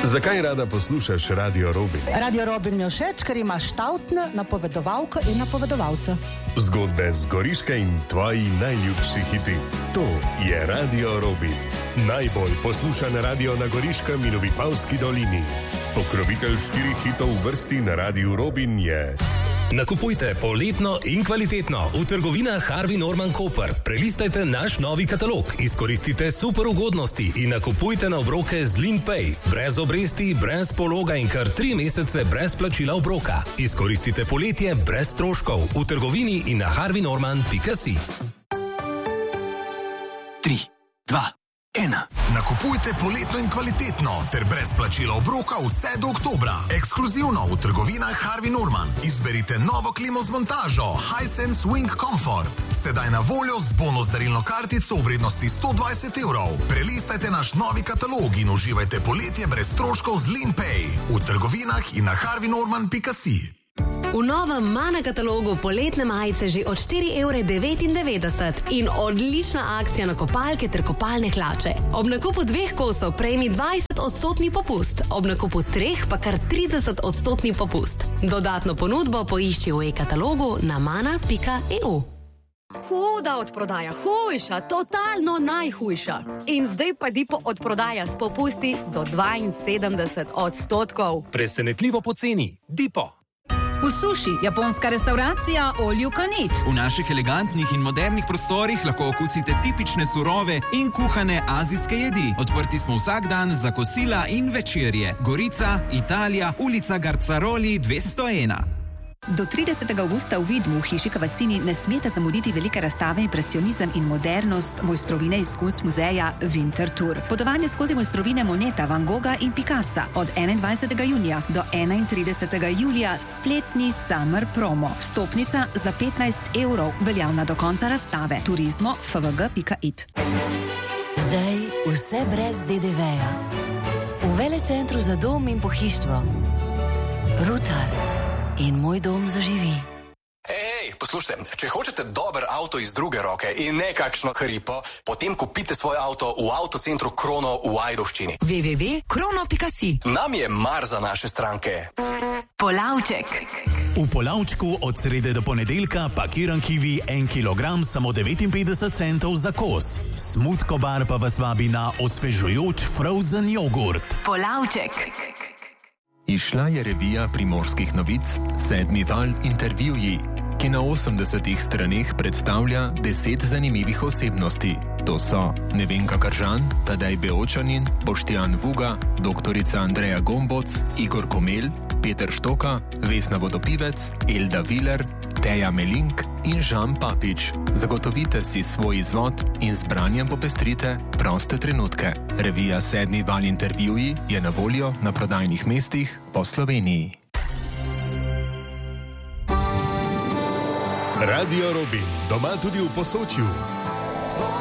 Zakaj rada poslušaš Radio Robin? Radio Robin mi je všeč, ker ima štavtne napovedovalke in napovedovalce. Zgodbe z Goriške in tvoji najljubši hiti. To je Radio Robin. Najbolj poslušan radio na Goriškem in v Vipavski dolini. Pokrovitelj 4 hitov v vrsti na Radiu Robin je... Nakupujte poletno in kvalitetno v trgovinah Harvey Norman Koper. Prelistajte naš novi katalog, izkoristite super ugodnosti in nakupujte na obroke z LeanPay. Brez obresti, brez pologa in kar 3 mesece brez plačila obroka. Izkoristite poletje brez stroškov v trgovini in na harveynorman.si. 3, 2, 1. Nakupujte poletno in kvalitetno ter brez plačila obroka vse do oktobra. Ekskluzivno v trgovinah Harvey Norman. Izberite novo klimo z montažo Hisense Wing Comfort. Sedaj na voljo z bonus darilno kartico v vrednosti 120 evrov. Prelistajte naš novi katalog in uživajte poletje brez stroškov z LeanPay. V trgovinah in na harveynorman.si. V novem Mana katalogu poletne majice že od 4,99 € in odlična akcija na kopalke ter kopalne hlače. Ob nakupu 2 kosov prejmi 20% popust, ob nakupu 3 pa kar 30% popust. Dodatno ponudbo poišči v e-katalogu na mana.eu. Huda odprodaja, hujša, totalno najhujša. In zdaj pa Dipo odprodaja s popusti do 72%. Presenetljivo poceni. Dipo. V Suši, japonska restauracija All You Can Eat. V naših elegantnih in modernih prostorih lahko okusite tipične surove in kuhane azijske jedi. Odprti smo vsak dan za kosila in večerje. Gorica, Italija, ulica Garcaroli 201. Do 30. avgusta v Vidmu v hiši Kavacini ne smete zamuditi velike razstave Impresionizem in modernost mojstrovine iz Kunst muzeja Winter Tour. Potovanje skozi mojstrovine Moneta, Van Gogha in Picassa od 21. junija do 31. julija spletni Summer Promo. Vstopnica za 15 € veljavna do konca razstave. Turizmo fvg.it. Zdaj vse brez DDV-ja. V velecentru za dom in pohištvo. Rutar. In moj dom zaživi. Ej, poslušajte, če hočete dober avto iz druge roke in ne kakšno hripo, potem kupite svoj avto v avtocentru Krono v Ajdovščini. www.krono.si. Nam je mar za naše stranke. Polavček. V Polavčku od srede do ponedeljka pakiran kiwi 1 kilogram samo 59 centov za kos. Smutko bar pa vas vabi na osvežujoč frozen jogurt. Polavček. Izšla je revija Primorskih novic 7. val intervjuji, ki na 80 straneh predstavlja 10 zanimivih osebnosti. To so Nevenka Kržan, Tadej Beočanin, Boštjan Vuga, doktorica Andreja Gomboc, Igor Komel, Peter Štoka, Vesna Vodopivec, Elda Viler, Teja Melink in Žan Papič. Zagotovite si svoj izvod in z branjem popestrite proste trenutke. Revija 7. val intervjuji je na voljo na prodajnih mestih po Sloveniji. Radio Robin, doma tudi v Posočju.